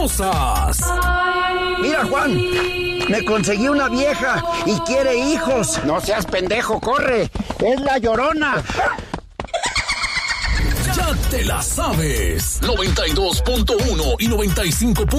chismosas. Mira, Juan, me conseguí una vieja y quiere hijos. No seas pendejo, corre. Es la Llorona. Ya te la sabes. 92.1 y 95.